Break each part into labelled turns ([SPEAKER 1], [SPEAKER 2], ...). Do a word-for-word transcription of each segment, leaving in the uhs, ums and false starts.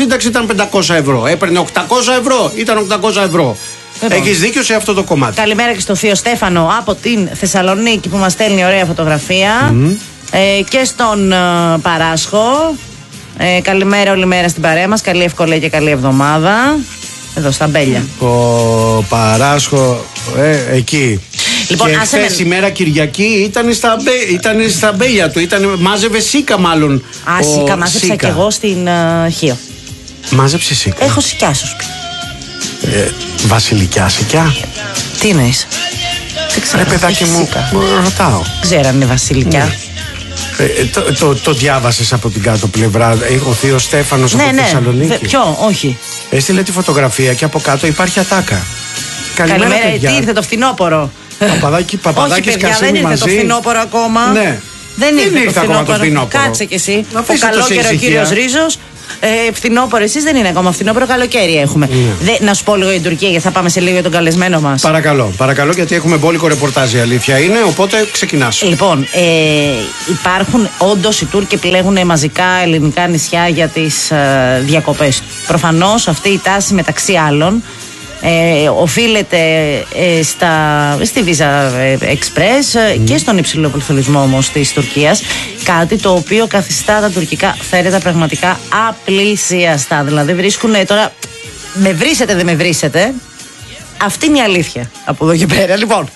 [SPEAKER 1] σύνταξη ήταν πεντακόσια ευρώ. Έπαιρνε οκτακόσια ευρώ, ήταν οκτακόσια ευρώ. Λοιπόν, έχεις δίκιο σε αυτό το κομμάτι.
[SPEAKER 2] Καλημέρα και στο θείο Στέφανο από την Θεσσαλονίκη που μας στέλνει ωραία φωτογραφία. Mm. Ε, και στον ε, Παράσχο. Ε, καλημέρα όλη μέρα στην παρέα μας. Καλή ευκολία και καλή εβδομάδα. Εδώ στα Μπέλια.
[SPEAKER 1] Ο Παράσχο, ε, εκεί. Λοιπόν, και χθες η μέρα Κυριακή ήταν στα, ήταν στα Μπέλια του. Ήταν, μάζευε σίκα μάλλον.
[SPEAKER 2] Α, σίκα, μάζεψα κι εγώ στην uh, Χίο.
[SPEAKER 1] Μάζεψε σίκα.
[SPEAKER 2] Έχω σικιά στο σπίτι.
[SPEAKER 1] Ε, βασιλικιά σικιά.
[SPEAKER 2] Τι εννοείς?
[SPEAKER 1] Δεν ξέρω. Ρε παιδάκι μου, σίκα. Ρωτάω.
[SPEAKER 2] Ξέρω αν είναι βασιλικιά.
[SPEAKER 1] Ναι. Ε, το, το, το διάβασες από την κάτω πλευρά. Ο θείος Στέφανος
[SPEAKER 2] ναι,
[SPEAKER 1] από τη
[SPEAKER 2] ναι.
[SPEAKER 1] Θεσσαλονίκη.
[SPEAKER 2] Ποιο, όχι.
[SPEAKER 1] Έστειλε τη φωτογραφία και από κάτω υπάρχει ατάκα.
[SPEAKER 2] Καλημέρα, Καλημέρα τι ήρθε το φθινόπωρο.
[SPEAKER 1] Παπαδάκι, Παπαδάκης,
[SPEAKER 2] όχι, παιδιά,
[SPEAKER 1] Κασίμη
[SPEAKER 2] δεν ήρθε
[SPEAKER 1] μαζί.
[SPEAKER 2] Το φθινόπωρο ακόμα.
[SPEAKER 1] Ναι.
[SPEAKER 2] Δεν ήρθε,
[SPEAKER 1] δεν ήρθε
[SPEAKER 2] το
[SPEAKER 1] ακόμα το φθινόπωρο.
[SPEAKER 2] Κάτσε κι εσύ.
[SPEAKER 1] Να
[SPEAKER 2] ο καλό καιρό, ο κύριος Ρίζος. Ε, φθινόπωρο, εσείς δεν είναι ακόμα φθινόπωρο, καλοκαίρι έχουμε. Ναι. Δε, να σου πω λίγο για την Τουρκία, γιατί θα πάμε σε λίγο για τον καλεσμένο μας.
[SPEAKER 1] Παρακαλώ, παρακαλώ, γιατί έχουμε μπόλικο ρεπορτάζ, η αλήθεια είναι, οπότε ξεκινάς.
[SPEAKER 2] Λοιπόν, ε, υπάρχουν όντως οι Τούρκοι επιλέγουν μαζικά ελληνικά νησιά για τις ε, διακοπές. Προφανώς αυτή η τάση μεταξύ άλλων Ε, οφείλεται ε, στα, στη Visa Express mm. και στον υψηλό πληθωρισμό όμως της Τουρκίας, κάτι το οποίο καθιστά τα τουρκικά θέρετα πραγματικά απλησιαστά. Δηλαδή βρίσκουν τώρα, με βρίσετε δεν με βρίσετε, αυτή είναι η αλήθεια από εδώ και πέρα. Λοιπόν,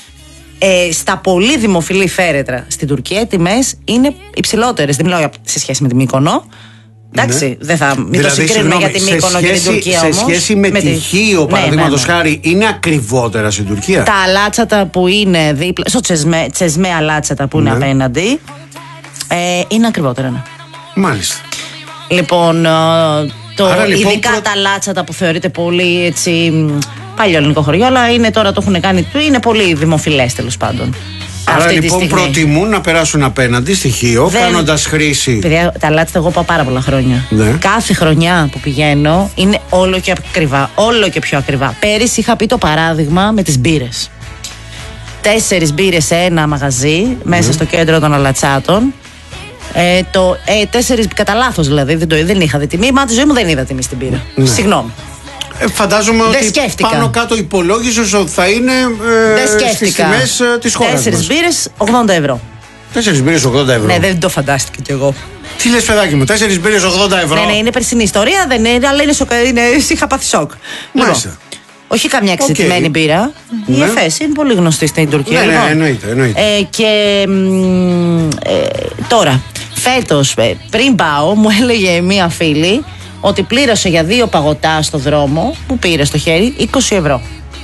[SPEAKER 2] ε, στα πολύ δημοφιλή φέρετρα στην Τουρκία οι τιμές είναι υψηλότερες, δεν μιλάω σε σχέση με τη Μύκονο. Εντάξει, ναι. δεν θα μην δηλαδή, το συγκρίνουμε για τη Μύκονο και την Τουρκία όμως.
[SPEAKER 1] Σε σχέση με, με τη Χίο, παραδείγματος ναι, ναι, ναι. χάρη, είναι ακριβότερα στην Τουρκία.
[SPEAKER 2] Τα αλάτσατα που είναι δίπλα, στο τσεσμέ, τσεσμέ αλάτσατα που ναι. είναι απέναντι, ε, είναι ακριβότερα. Ναι.
[SPEAKER 1] Μάλιστα.
[SPEAKER 2] Λοιπόν, το,
[SPEAKER 1] Άρα, λοιπόν
[SPEAKER 2] ειδικά
[SPEAKER 1] προ...
[SPEAKER 2] τα αλάτσατα που θεωρείται πολύ έτσι, παλιό ελληνικό χωριό, αλλά είναι τώρα το έχουν κάνει, είναι πολύ δημοφιλές τέλος πάντων.
[SPEAKER 1] Άρα λοιπόν προτιμούν να περάσουν απέναντι στη Χίο, κάνοντας χρήση.
[SPEAKER 2] Παιδιά, τα λάτσα εγώ πάω πάρα πολλά χρόνια.
[SPEAKER 1] Ναι.
[SPEAKER 2] Κάθε χρονιά που πηγαίνω είναι όλο και ακριβά. Όλο και πιο ακριβά. Πέρυσι είχα πει το παράδειγμα με τις μπύρες. Τέσσερις μπύρες σε ένα μαγαζί, μέσα mm. στο κέντρο των αλατσάτων. Ε, το, ε, τέσσερις, κατά λάθος δηλαδή, δεν, το, δεν είχα δει τιμή. Μα τη ζωή μου δεν είδα τιμή στην μπύρα. Ναι. Συγγνώμη.
[SPEAKER 1] Ε, φαντάζομαι
[SPEAKER 2] δεν
[SPEAKER 1] ότι
[SPEAKER 2] σκέφτηκα.
[SPEAKER 1] Πάνω κάτω υπολόγισες ότι θα είναι ε, στις τιμές ε, της χώρας μας.
[SPEAKER 2] Τέσσερις μπύρες, ογδόντα ευρώ.
[SPEAKER 1] Τέσσερις μπύρες, ογδόντα ευρώ.
[SPEAKER 2] Ναι, δεν το φαντάστηκα κι εγώ.
[SPEAKER 1] Τι λες παιδάκι μου, τέσσερις μπύρες, ογδόντα ευρώ.
[SPEAKER 2] Ναι, ναι, είναι περσινή ιστορία, δεν είναι, αλλά είναι, σοκ, είναι είχα πάθει σοκ.
[SPEAKER 1] Μάλιστα. Λοιπόν,
[SPEAKER 2] όχι καμιά εξαιτημένη okay. μπύρα. Ναι. Η Εφές είναι πολύ γνωστή στην Τουρκία.
[SPEAKER 1] Ναι,
[SPEAKER 2] λοιπόν.
[SPEAKER 1] ναι, εννοείται. εννοείται.
[SPEAKER 2] Ε, και ε, τώρα, φέτος, πριν πάω, μου έλεγε μία φίλη ότι πλήρωσε για δύο παγωτά στο δρόμο που πήρε στο χέρι είκοσι ευρώ.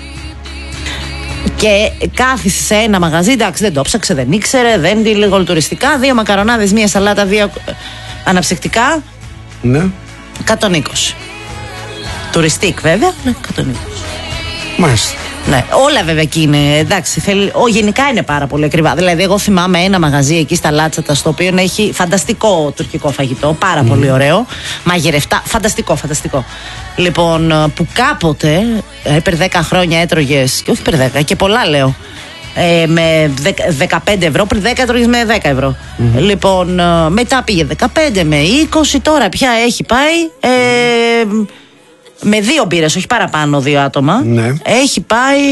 [SPEAKER 2] Και κάθισε σε ένα μαγαζί, εντάξει, δεν το ψάξε, δεν ήξερε, δεν είναι λίγο τουριστικά. Δύο μακαρονάδες, μία σαλάτα, δύο αναψυκτικά.
[SPEAKER 1] Ναι.
[SPEAKER 2] εκατόν είκοσι. Τουριστικ βέβαια, εκατόν είκοσι.
[SPEAKER 1] Μάλιστα.
[SPEAKER 2] Ναι, όλα βέβαια εκεί είναι. Εντάξει, θέλει, ο, γενικά είναι πάρα πολύ ακριβά. Δηλαδή, εγώ θυμάμαι ένα μαγαζί εκεί στα Λάτσατα, στο οποίο έχει φανταστικό τουρκικό φαγητό. Πάρα mm. πολύ ωραίο. Μαγειρευτά. Φανταστικό, φανταστικό. Λοιπόν, που κάποτε, πριν δέκα χρόνια έτρωγες, και όχι πριν δέκα, και πολλά λέω, ε, με δεκαπέντε ευρώ, πριν δέκα έτρωγες με δέκα ευρώ. Mm. Λοιπόν, μετά πήγε δεκαπέντε με είκοσι, τώρα πια έχει πάει. Ε, με δύο μπύρες, όχι παραπάνω δύο άτομα.
[SPEAKER 1] Ναι.
[SPEAKER 2] Έχει πάει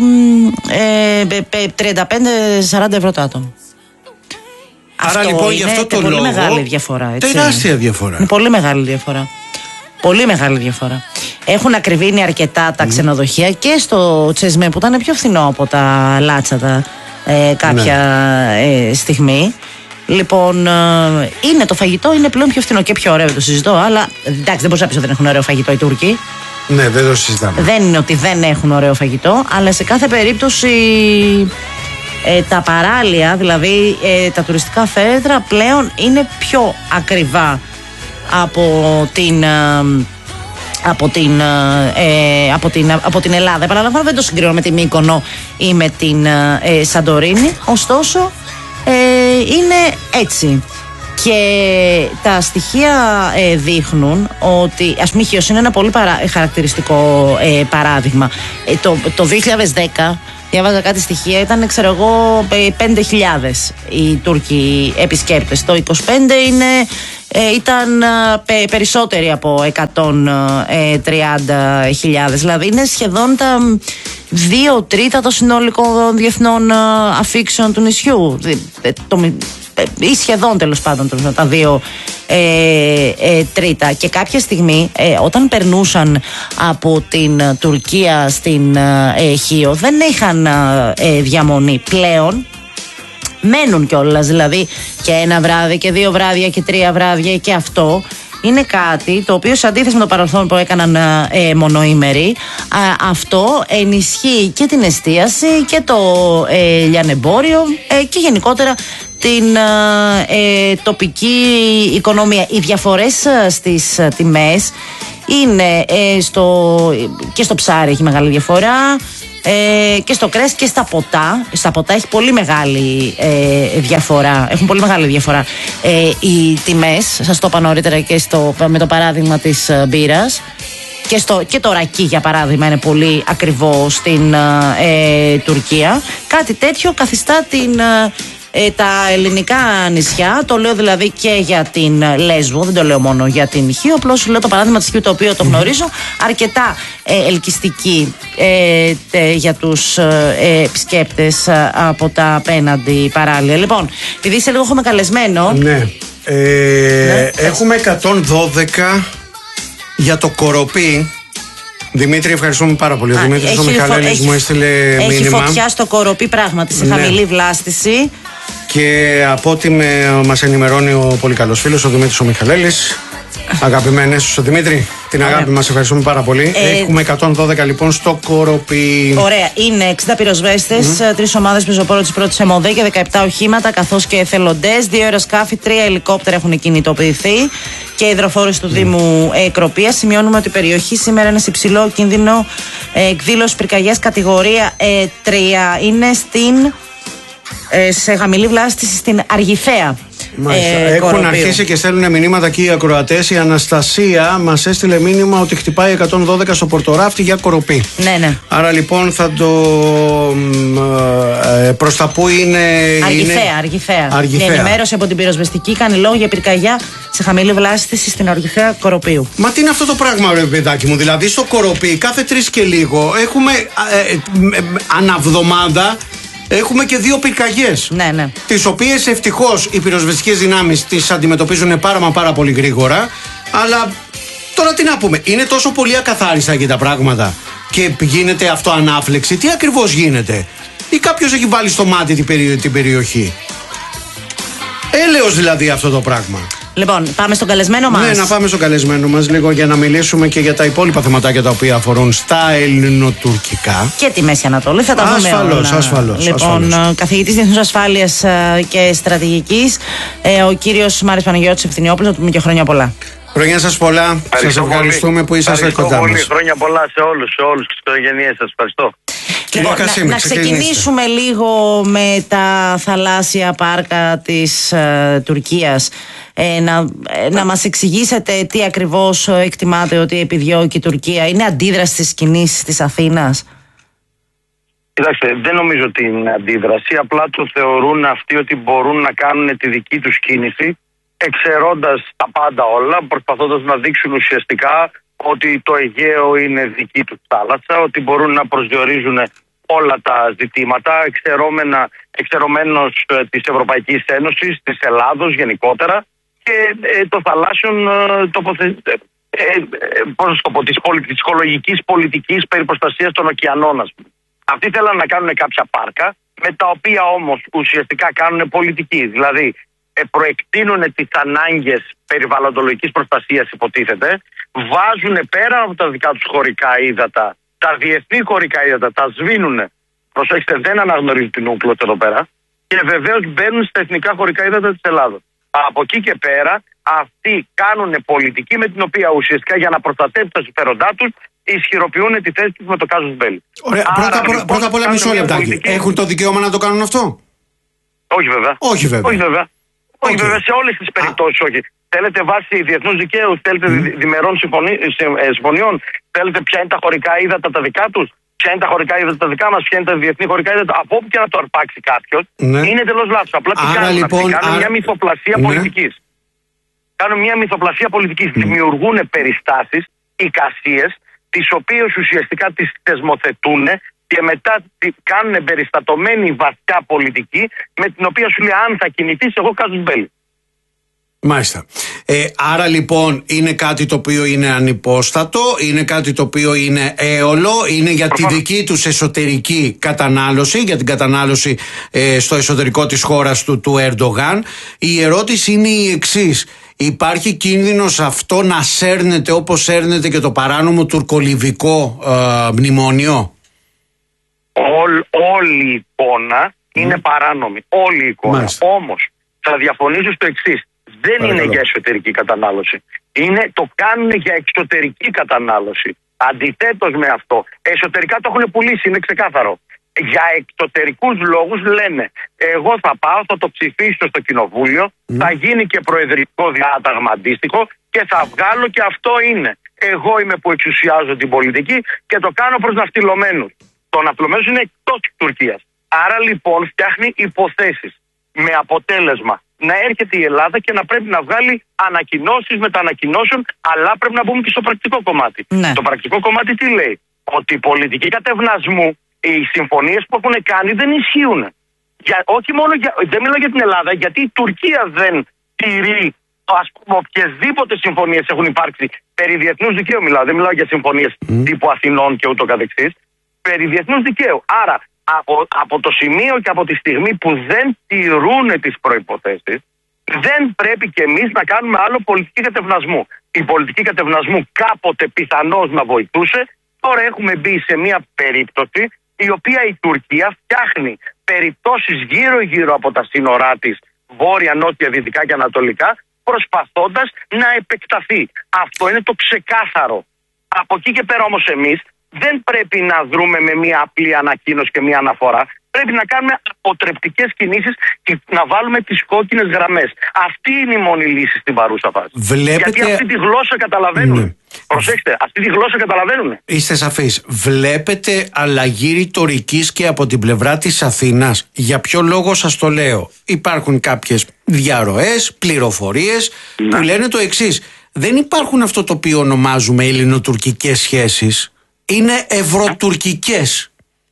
[SPEAKER 2] ε, τριάντα πέντε με σαράντα ευρώ το άτομο.
[SPEAKER 1] Άρα
[SPEAKER 2] αυτό
[SPEAKER 1] λοιπόν
[SPEAKER 2] είναι
[SPEAKER 1] γι' αυτό το
[SPEAKER 2] πολύ
[SPEAKER 1] λόγο,
[SPEAKER 2] μεγάλη διαφορά. Έτσι.
[SPEAKER 1] Τεράστια διαφορά.
[SPEAKER 2] Είναι πολύ μεγάλη διαφορά. Πολύ μεγάλη διαφορά. Έχουν ακριβήνει αρκετά τα mm. ξενοδοχεία και στο Τσεσμέ που ήταν πιο φθηνό από τα Λάτσατα ε, κάποια ναι. ε, στιγμή. Λοιπόν, είναι το φαγητό, είναι πλέον πιο φθηνό και πιο ωραίο, το συζητώ, αλλά εντάξει, δεν μπορούσα να πει ότι δεν έχουν ωραίο φαγητό οι Τούρκοι.
[SPEAKER 1] Ναι, δεν το συζητάμε.
[SPEAKER 2] Δεν είναι ότι δεν έχουν ωραίο φαγητό, αλλά σε κάθε περίπτωση ε, τα παράλια, δηλαδή ε, τα τουριστικά φέρετρα πλέον είναι πιο ακριβά από την. Ε, Από την, ε, από, την, από την Ελλάδα. Επαναλαμβάνω, δεν το συγκρίνω με τη Μύκονο ή με την ε, Σαντορίνη. Ωστόσο, ε, είναι έτσι. Και τα στοιχεία ε, δείχνουν ότι, ας πούμε, η Χίος είναι ένα πολύ παρα, χαρακτηριστικό ε, παράδειγμα. Ε, το, το δύο χιλιάδες δέκα, διάβαζα κάτι στοιχεία, ήταν, ξέρω εγώ, πέντε χιλιάδες οι Τούρκοι επισκέπτες. Το είκοσι πέντε είναι ε, ήταν ε, περισσότεροι από εκατόν τριάντα χιλιάδες. Δηλαδή είναι σχεδόν τα δύο τρίτα των συνολικών διεθνών αφήξεων του νησιού. Το, ή σχεδόν τέλος πάντων τα δύο ε, ε, τρίτα. Και κάποια στιγμή ε, όταν περνούσαν από την Τουρκία στην ε, Χίο δεν είχαν ε, διαμονή. Πλέον μένουν κιόλας, δηλαδή και ένα βράδυ και δύο βράδια και τρία βράδια, και αυτό είναι κάτι το οποίο σε αντίθεση με το παρελθόν που έκαναν ε, μονοήμεροι, α, αυτό ενισχύει και την εστίαση και το ε, λιανεμπόριο ε, και γενικότερα την ε, τοπική οικονομία. Οι διαφορές στις ε, τιμές είναι ε, στο, και στο ψάρι έχει μεγάλη διαφορά, ε, και στο κρέας και στα ποτά. Στα ποτά έχει πολύ μεγάλη ε, διαφορά. Έχουν πολύ μεγάλη διαφορά ε, οι τιμές. Σας το είπα νωρίτερα και στο, με το παράδειγμα της ε, μπύρας. Και, στο, και το ρακί, για παράδειγμα, είναι πολύ ακριβό στην ε, Τουρκία. Κάτι τέτοιο καθιστά την... Ε, Ε, τα ελληνικά νησιά, το λέω δηλαδή και για την Λέσβο, δεν το λέω μόνο για την Χίο, απλώς λέω το παράδειγμα της Χίου, το οποίο το γνωρίζω, αρκετά ε, ελκυστική ε, τε, για τους ε, επισκέπτες ε, από τα απέναντι παράλια. Λοιπόν, επειδή είσαι λίγο έχουμε καλεσμένο.
[SPEAKER 1] Ναι, ε, ναι. Έχουμε εκατόν δώδεκα για το Κοροπή. Δημήτρη, ευχαριστούμε πάρα πολύ. Ο Δημήτρης ο Μιχαλέλης μου έστειλε
[SPEAKER 2] έχει
[SPEAKER 1] μήνυμα.
[SPEAKER 2] Έχει φωτιά στο Κοροπή, πράγματι, σε ναι. χαμηλή βλάστηση.
[SPEAKER 1] Και από ό,τι μας ενημερώνει ο πολύ καλός φίλος, ο Δημήτρης ο Μιχαλέλης. Αγαπημένες, ο Δημήτρη, την αγάπη Ωραία. μας ευχαριστούμε πάρα πολύ. Ε, Έχουμε εκατόν δώδεκα λοιπόν στο Κοροπή.
[SPEAKER 2] Ωραία, είναι εξήντα πυροσβέστες, mm. τρεις ομάδες πεζοπόρων της πρώτης ΕΜΟΔΕ και δεκαεπτά οχήματα, καθώς και εθελοντές, δύο αεροσκάφη, τρία ελικόπτερα έχουν κινητοποιηθεί και υδροφόρες του mm. Δήμου ε, Κροπίας. Σημειώνουμε ότι η περιοχή σήμερα είναι σε υψηλό κίνδυνο ε, εκδήλωση πυρκαγιάς κατηγορία ε, τρία. Είναι στην, ε, σε χαμηλή βλάστηση στην Αργυθέα.
[SPEAKER 1] Ε, Έχουν Κοροπίου. αρχίσει και στέλνουν μηνύματα και οι ακροατές. Η Αναστασία μας έστειλε μήνυμα ότι χτυπάει εκατόν δώδεκα στο Πορτοράφτη για Κοροπή.
[SPEAKER 2] Ναι, ναι.
[SPEAKER 1] Άρα λοιπόν θα το. Ε, προς τα που είναι.
[SPEAKER 2] Αργυθέα,
[SPEAKER 1] είναι...
[SPEAKER 2] Αργυθέα.
[SPEAKER 1] Αργυθέα.
[SPEAKER 2] Η ενημέρωση από την πυροσβεστική κάνει λόγο για πυρκαγιά σε χαμηλή βλάστηση στην Αργυθέα Κοροπίου.
[SPEAKER 1] Μα τι είναι αυτό το πράγμα, ρε παιδάκι μου? Δηλαδή στο Κοροπή κάθε τρεις και λίγο έχουμε ε, ε, ε, αναβδομάδα. Έχουμε και δύο πυρκαγιές.
[SPEAKER 2] Ναι, ναι.
[SPEAKER 1] Τις οποίες ευτυχώς οι πυροσβεστικές δυνάμεις τις αντιμετωπίζουν πάρα μα πάρα πολύ γρήγορα. Αλλά τώρα τι να πούμε, είναι τόσο πολύ ακαθάριστα και τα πράγματα και γίνεται αυτό ανάφλεξη. Τι ακριβώς γίνεται? Ή κάποιος έχει βάλει στο μάτι την, περι... την περιοχή? Έλεος δηλαδή αυτό το πράγμα.
[SPEAKER 2] Λοιπόν, πάμε στον καλεσμένο μας.
[SPEAKER 1] Ναι, να πάμε στον καλεσμένο μας λίγο για να μιλήσουμε και για τα υπόλοιπα θεματάκια τα οποία αφορούν στα ελληνοτουρκικά.
[SPEAKER 2] Και τη Μέση Ανατολή, θα τα δούμε όλα.
[SPEAKER 1] Ασφαλώς, ασφαλώς.
[SPEAKER 2] Λοιπόν, ασφαλώς. Καθηγητής Διεθνούς Ασφάλειας και Στρατηγικής, ο κύριος Μάρης Παναγιώτης Ευθυνιόπουλος, να του πούμε και χρόνια πολλά.
[SPEAKER 1] Χρόνια σας πολλά. Σας ευχαριστούμε που είσαστε κοντά μας.
[SPEAKER 3] Χρόνια πολλά σε όλους, σε όλους και στις οικογένειές σας. Ευχαριστώ.
[SPEAKER 2] Λοιπόν, να, να ξεκινήσουμε λίγο με τα θαλάσσια πάρκα της ε, Τουρκίας. Ε, να, ε, να μας εξηγήσετε τι ακριβώς εκτιμάτε ότι επιδιώκει η Τουρκία. Είναι αντίδραση στις κινήσεις της Αθήνας?
[SPEAKER 3] Κοιτάξτε, δεν νομίζω ότι είναι αντίδραση. Απλά το θεωρούν αυτοί ότι μπορούν να κάνουν τη δική τους κίνηση, εξαιρώντας τα πάντα όλα, προσπαθώντας να δείξουν ουσιαστικά ότι το Αιγαίο είναι δική του θάλασσα, ότι μπορούν να προσδιορίζουν όλα τα ζητήματα, εξαιρωμένως ε, της Ευρωπαϊκής Ένωσης, της Ελλάδος γενικότερα και ε, το θαλάσσιων ε, τοποθε... ε, ε, ε, της, πολι... της οικολογικής πολιτικής περί προστασίας των ωκεανών. Αυτοί θέλαν να κάνουν κάποια πάρκα, με τα οποία όμως ουσιαστικά κάνουν πολιτική. Δηλαδή, ε, προεκτείνουν τις ανάγκες περιβαλλοντολογικής προστασίας, υποτίθεται, βάζουν πέρα από τα δικά τους χωρικά ύδατα, τα διεθνή χωρικά ύδατα, τα σβήνουνε. Προσέξτε, δεν αναγνωρίζουν την ούκλος εδώ πέρα. Και βεβαίως μπαίνουν στα εθνικά χωρικά ύδατα της Ελλάδος. Από εκεί και πέρα, αυτοί κάνουν πολιτική με την οποία ουσιαστικά για να προστατεύουν τα συμφέροντά τους ισχυροποιούν τη θέση τους με το κάζους μπέλι.
[SPEAKER 1] Ωραία, Άρα, πρώτα, λοιπόν, πρώτα απ' όλα μισό λεπτάκι. Πολιτική... Έχουν το δικαίωμα να το κάνουν αυτό?
[SPEAKER 3] Όχι βέβαια.
[SPEAKER 1] Όχι βέβαια.
[SPEAKER 3] Όχι βέβαια. Okay. Όχι βέβαια, σε όλες τις περιπτώσεις όχι. Θέλετε βάση διεθνούς δικαίου, θέλετε mm. διμερών συμφωνιών, θέλετε ποια είναι τα χωρικά ύδατα τα δικά τους, ποια είναι τα χωρικά ύδατα τα δικά μας, ποια είναι τα διεθνή χωρικά ύδατα. Από όπου και να το αρπάξει κάποιος, ναι. είναι τελώς λάθος. Απλά τι κάνουν, λοιπόν, κάνουν άρα... μια μυθοπλασία ναι. πολιτικής. Κάνουν μια μυθοπλασία πολιτικής. Mm. Δημιουργούν περιστάσεις, εικασίες, τις οποίες ουσιαστικά τις θεσμοθετούν και μετά κάνουν εμπεριστατωμένη βαθιά πολιτική, με την οποία σου λέει αν θα κινηθείς εγώ κάζους μπέλη.
[SPEAKER 1] Μάλιστα. Ε, άρα λοιπόν είναι κάτι το οποίο είναι ανυπόστατο, είναι κάτι το οποίο είναι έολο, είναι για τη δική τους εσωτερική κατανάλωση, για την κατανάλωση ε, στο εσωτερικό της χώρας του, του Ερντογάν. Η ερώτηση είναι η εξής: υπάρχει κίνδυνος αυτό να σέρνεται όπως σέρνεται και το παράνομο τουρκολιβικό ε, μνημόνιο?
[SPEAKER 3] Όλ, όλη η εικόνα mm. είναι παράνομη. Όλη η εικόνα. Μάλιστα. Όμως θα διαφωνήσω στο εξής: δεν Παρακαλώ. είναι για εσωτερική κατανάλωση. Είναι, το κάνουν για εξωτερική κατανάλωση. Αντιθέτως με αυτό, εσωτερικά το έχουν πουλήσει, είναι ξεκάθαρο. Για εξωτερικούς λόγους λένε, εγώ θα πάω, θα το ψηφίσω στο κοινοβούλιο, mm. θα γίνει και προεδρικό διάταγμα αντίστοιχο και θα βγάλω και αυτό είναι. Εγώ είμαι που εξουσιάζω την πολιτική και το κάνω προς ναυτιλωμένους. Το ναυτιλωμένους είναι εκτός της Τουρκίας. Άρα λοιπόν φτιάχνει υποθέσεις με αποτέλεσμα να έρχεται η Ελλάδα και να πρέπει να βγάλει ανακοινώσεις μετανακοινώσεων, αλλά πρέπει να μπούμε και στο πρακτικό κομμάτι. Ναι. Το πρακτικό κομμάτι τι λέει? Ότι η πολιτική κατευνασμού, οι συμφωνίες που έχουν κάνει δεν ισχύουν. Για, όχι μόνο για, δεν μιλάω για την Ελλάδα, γιατί η Τουρκία δεν τηρεί, ας πούμε, οποιασδήποτε συμφωνίες έχουν υπάρξει περί διεθνούς δικαίου. Μιλάω, δεν μιλάω για συμφωνίες mm. τύπου Αθηνών και ούτω καθεξής. Περί διεθνούς δικαίου. Άρα, Από, από το σημείο και από τη στιγμή που δεν τηρούν τις προϋποθέσεις, δεν πρέπει και εμείς να κάνουμε άλλο πολιτική κατευνασμού. Η πολιτική κατευνασμού κάποτε πιθανώς να βοηθούσε. Τώρα έχουμε μπει σε μια περίπτωση η οποία η Τουρκία φτιάχνει περιπτώσεις γύρω-γύρω από τα σύνορά της, βόρεια, νότια, δυτικά και ανατολικά, προσπαθώντας να επεκταθεί. Αυτό είναι το ξεκάθαρο. Από εκεί και πέρα όμως εμείς δεν πρέπει να δρούμε με μια απλή ανακοίνωση και μια αναφορά. Πρέπει να κάνουμε αποτρεπτικές κινήσεις και να βάλουμε τις κόκκινες γραμμές. Αυτή είναι η μόνη λύση στην παρούσα φάση.
[SPEAKER 1] Βλέπετε...
[SPEAKER 3] Γιατί αυτή τη γλώσσα καταλαβαίνουν. Ναι. Προσέξτε, αυτή τη γλώσσα καταλαβαίνουν.
[SPEAKER 1] Είστε σαφείς. Βλέπετε αλλαγή ρητορικής και από την πλευρά της Αθήνας? Για ποιο λόγο σας το λέω? Υπάρχουν κάποιες διαρροές, πληροφορίες ναι. που λένε το εξής: δεν υπάρχουν αυτό το οποίο ονομάζουμε ελληνοτουρκικές σχέσεις. Είναι ευρωτουρκικές.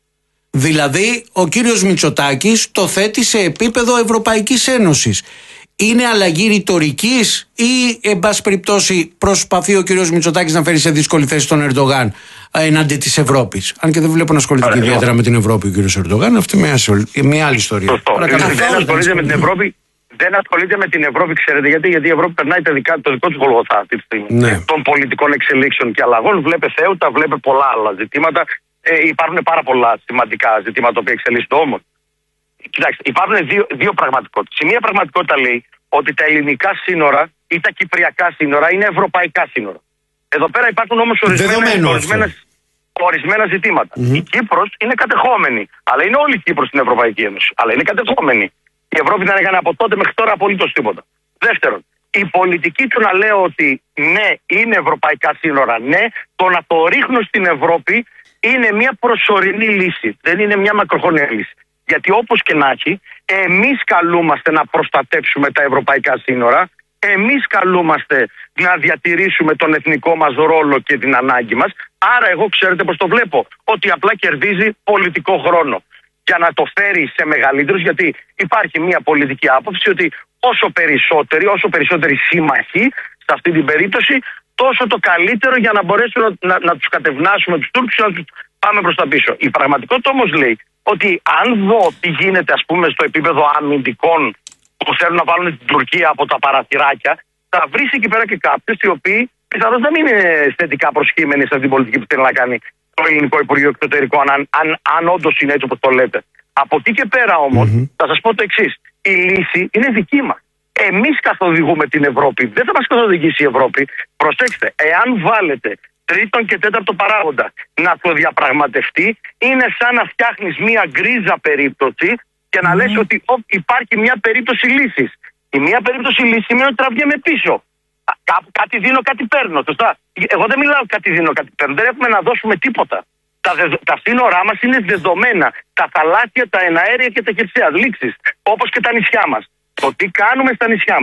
[SPEAKER 1] Δηλαδή ο κύριος Μητσοτάκης το θέτει σε επίπεδο Ευρωπαϊκής Ένωσης. Είναι αλλαγή ρητορικής ή εν πάση περιπτώσει προσπαθεί ο κύριος Μητσοτάκης να φέρει σε δύσκολη θέση τον Ερντογάν εναντί της Ευρώπης? Αν και δεν βλέπω να ασχολείται Άρα, ιδιαίτερα με την Ευρώπη ο κύριος Ερντογάν. Αυτή είναι μια, μια άλλη ιστορία.
[SPEAKER 3] Δεν ασχολείται με την Ευρώπη. Δεν ασχολείται με την Ευρώπη, ξέρετε γιατί? Γιατί η Ευρώπη περνάει το, δικά, το δικό του Γολγοθά αυτή τη στιγμή. Ναι. Των πολιτικών εξελίξεων και αλλαγών. Βλέπε θέουτα, βλέπε πολλά άλλα ζητήματα. Ε, υπάρχουν πάρα πολλά σημαντικά ζητήματα που εξελίσσονται όμως. Κοιτάξτε, υπάρχουν δύο, δύο πραγματικότητες. Η μία πραγματικότητα λέει ότι τα ελληνικά σύνορα ή τα κυπριακά σύνορα είναι ευρωπαϊκά σύνορα. Εδώ πέρα υπάρχουν όμως ορισμένα, ορισμένα, ορισμένα ζητήματα. Mm-hmm. Η Κύπρος είναι κατεχόμενη. Αλλά είναι όλη η Κύπρος στην Ευρωπαϊκή Ένωση. Αλλά είναι κατεχόμενη. Η Ευρώπη δεν έκανε από τότε μέχρι τώρα απολύτως τίποτα. Δεύτερον, η πολιτική του να λέω ότι ναι, είναι ευρωπαϊκά σύνορα, ναι, το να το ρίχνω στην Ευρώπη είναι μια προσωρινή λύση. Δεν είναι μια μακροχρόνια λύση. Γιατί όπως και να έχει, εμείς καλούμαστε να προστατεύσουμε τα ευρωπαϊκά σύνορα, εμείς καλούμαστε να διατηρήσουμε τον εθνικό μας ρόλο και την ανάγκη μας. Άρα, εγώ ξέρετε πώς το βλέπω, ότι απλά κερδίζει πολιτικό χρόνο. Για να το φέρει σε μεγαλύτερους, γιατί υπάρχει μια πολιτική άποψη ότι όσο περισσότεροι, όσο περισσότεροι σύμμαχοι σε αυτή την περίπτωση, τόσο το καλύτερο για να μπορέσουμε να, να, να τους κατευνάσουμε τους Τούρκους και να τους πάμε προς τα πίσω. Η πραγματικότητα όμως λέει ότι αν δω τι γίνεται, ας πούμε, στο επίπεδο αμυντικών που θέλουν να βάλουν την Τουρκία από τα παραθυράκια, θα βρεις εκεί πέρα και κάποιους οι οποίοι πιθανώς δεν είναι θετικά προσχήμενοι σε αυτή την πολιτική που θέλει να κάνει το Ελληνικό Υπουργείο Εξωτερικών, αν, αν, αν όντως είναι έτσι όπως το λέτε. Από εκεί και πέρα όμως, mm-hmm. θα σας πω το εξής: η λύση είναι δική μας. Εμείς καθοδηγούμε την Ευρώπη. Δεν θα μας καθοδηγήσει η Ευρώπη. Προσέξτε, εάν βάλετε τρίτον και τέταρτο παράγοντα να το διαπραγματευτεί, είναι σαν να φτιάχνεις μια γκρίζα περίπτωση και να mm. λες ότι ό, υπάρχει μια περίπτωση λύσης. Η μια περίπτωση λύση σημαίνει ότι τραβιέμαι πίσω. Κά, κάτι δίνω, κάτι παίρνω. Σωστά. Εγώ δεν μιλάω κάτι δίνω, κάτι παίρνω. Δεν έχουμε να δώσουμε τίποτα. Τα, δε, τα σύνορά μας είναι δεδομένα. Τα θαλάσσια, τα εναέρια και τα χερσαία. Λήξεις. Όπως και τα νησιά μας. Το τι κάνουμε στα νησιά μας.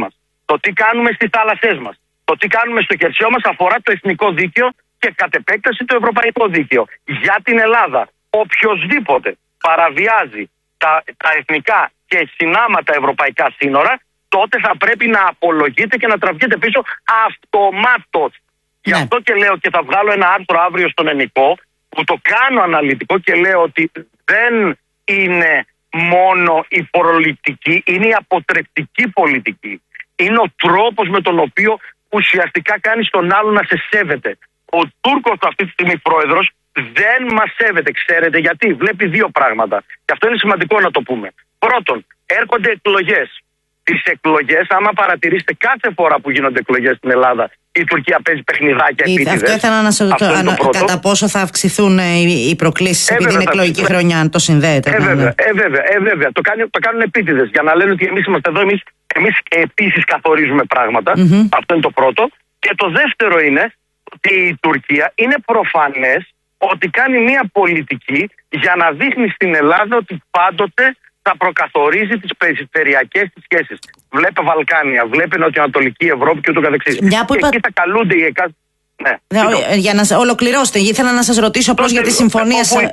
[SPEAKER 3] Το τι κάνουμε στις θάλασσές μας, το τι κάνουμε στο χερσαίο μας αφορά το εθνικό δίκαιο και κατ' επέκταση το ευρωπαϊκό δίκαιο. Για την Ελλάδα, οποιοσδήποτε παραβιάζει τα, τα εθνικά και συνάματα ευρωπαϊκά σύνορα, τότε θα πρέπει να απολογείται και να τραβιέται πίσω αυτομάτως. Ναι. Γι' αυτό και λέω και θα βγάλω ένα άρθρο αύριο στον Ενικό που το κάνω αναλυτικό και λέω ότι δεν είναι μόνο η προληπτική, είναι η αποτρεπτική πολιτική. Είναι ο τρόπος με τον οποίο ουσιαστικά κάνεις τον άλλο να σε σέβεται. Ο Τούρκος αυτή τη στιγμή πρόεδρος δεν μας σέβεται. Ξέρετε γιατί? Βλέπει δύο πράγματα. Και αυτό είναι σημαντικό να το πούμε. Πρώτον, έρχονται εκλογές. Τις εκλογές, άμα παρατηρήσετε, κάθε φορά που γίνονται εκλογές στην Ελλάδα, η Τουρκία παίζει παιχνιδάκια επίτηδες.
[SPEAKER 2] Αυτό ήθελα να σας ρωτήσω. Ανα... Κατά πόσο θα αυξηθούν οι, οι προκλήσεις ε, επειδή είναι εκλογική θα... χρονιά, αν το συνδέεται.
[SPEAKER 3] Ε, βέβαια, ε, βέβαια, ε, βέβαια. Το, κάνει, το κάνουν επίτηδες για να λένε ότι εμείς είμαστε εδώ, εμείς, εμείς επίσης καθορίζουμε πράγματα. Mm-hmm. Αυτό είναι το πρώτο. Και το δεύτερο είναι ότι η Τουρκία είναι προφανές ότι κάνει μια πολιτική για να δείχνει στην Ελλάδα ότι πάντοτε θα προκαθορίζει τις περιφερειακές της σχέσεις. Βλέπε Βαλκάνια, βλέπε Νοτιοανατολική Ευρώπη και ούτω καθεξής.
[SPEAKER 2] Μια που είπα...
[SPEAKER 3] Και εκεί θα καλούνται οι εκάστοτε. Ναι.
[SPEAKER 2] Ναι, για να ολοκληρώσετε, ήθελα να σας ρωτήσω πώς για τη συμφωνία.
[SPEAKER 3] Όπου...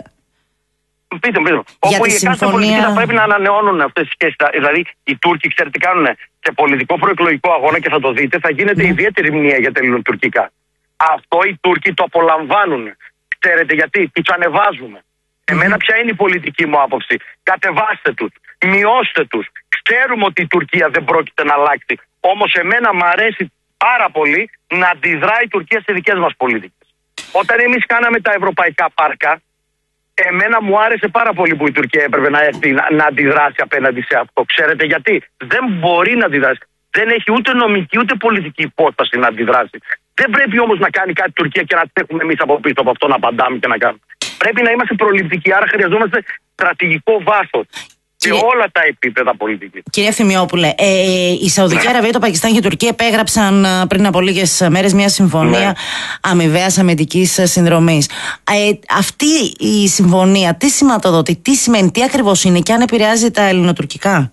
[SPEAKER 3] Πείτε, πείτε. Όπου οι εκάστοτε συμφωνία... πολιτικοί θα πρέπει να ανανεώνουν αυτές τις σχέσεις. Δηλαδή, οι Τούρκοι, ξέρετε, τι κάνουν σε πολιτικό προεκλογικό αγώνα και θα το δείτε, θα γίνεται ναι. ιδιαίτερη μνήμα για τα ελληνοτουρκικά. Αυτό οι Τούρκοι το απολαμβάνουν. Ξέρετε γιατί? Τους ανεβάζουμε. Εμένα ποια είναι η πολιτική μου άποψη? Κατεβάστε τους, μειώστε τους. Ξέρουμε ότι η Τουρκία δεν πρόκειται να αλλάξει. Όμως εμένα μου αρέσει πάρα πολύ να αντιδράει η Τουρκία σε δικές μας πολιτικές. Όταν εμείς κάναμε τα ευρωπαϊκά πάρκα, εμένα μου άρεσε πάρα πολύ που η Τουρκία έπρεπε να έρθει να, να αντιδράσει απέναντι σε αυτό. Ξέρετε γιατί? Δεν μπορεί να αντιδράσει. Δεν έχει ούτε νομική ούτε πολιτική υπόσταση να αντιδράσει. Δεν πρέπει όμως να κάνει κάτι η Τουρκία και να τρέχουμε εμείς από πίσω από αυτό να απαντάμε και να κάνουμε. Πρέπει να είμαστε προληπτικοί, άρα χρειαζόμαστε στρατηγικό βάθος σε όλα τα επίπεδα πολιτικής.
[SPEAKER 2] Κύριε Ευθυμιόπουλε, ε, η Σαουδική Αραβία, το Πακιστάν και η Τουρκία επέγραψαν πριν από λίγες μέρες μια συμφωνία ναι. αμοιβαίας αμυντικής συνδρομής. Ε, αυτή η συμφωνία τι σηματοδοτεί, τι σημαίνει, τι ακριβώς είναι και αν επηρεάζει τα ελληνοτουρκικά?